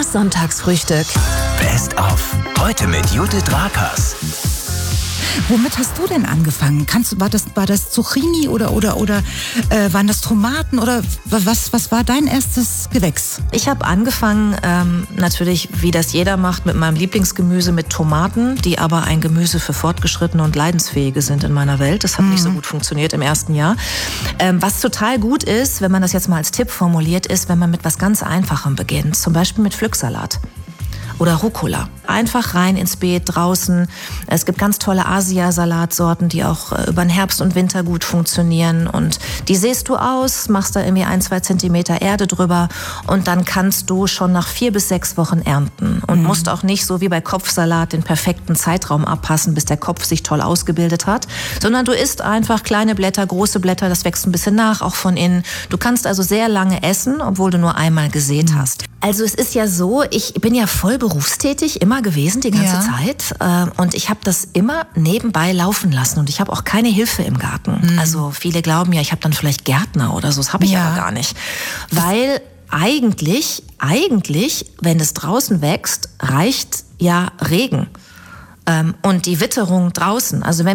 Das Sonntagsfrühstück. Best of. Heute mit Judith Rakers. Womit hast du denn angefangen? War das Zucchini oder waren das Tomaten oder was war dein erstes Gewächs? Ich habe angefangen, natürlich, wie das jeder macht, mit meinem Lieblingsgemüse, mit Tomaten, die aber ein Gemüse für Fortgeschrittene und Leidensfähige sind in meiner Welt. Das hat nicht so gut funktioniert im ersten Jahr. Was total gut ist, wenn man das jetzt mal als Tipp formuliert, ist, wenn man mit was ganz Einfachem beginnt. Zum Beispiel mit Pflücksalat. Oder Rucola. Einfach rein ins Beet, draußen. Es gibt ganz tolle Asia-Salatsorten, die auch über den Herbst und Winter gut funktionieren. Und die säst du aus, machst da irgendwie 1-2 Zentimeter Erde drüber und dann kannst du schon nach 4 bis 6 Wochen ernten. Und musst auch nicht so wie bei Kopfsalat den perfekten Zeitraum abpassen, bis der Kopf sich toll ausgebildet hat. Sondern du isst einfach kleine Blätter, große Blätter, das wächst ein bisschen nach, auch von innen. Du kannst also sehr lange essen, obwohl du nur einmal gesät hast. Also es ist ja so, ich bin ja voll berufstätig, immer gewesen, die ganze Zeit. Und ich habe das immer nebenbei laufen lassen. Und ich habe auch keine Hilfe im Garten. Also viele glauben ja, ich habe dann vielleicht Gärtner oder so. Das habe ich aber gar nicht. Weil eigentlich, wenn es draußen wächst, reicht ja Regen. Und die Witterung draußen. Also wenn